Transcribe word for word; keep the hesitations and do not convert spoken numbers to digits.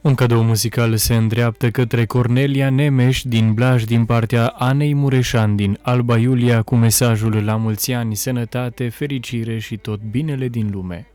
Un cadou muzical se îndreaptă către Cornelia Nemeș din Blaj din partea Anei Mureșan din Alba Iulia cu mesajul la mulți ani, sănătate, fericire și tot binele din lume.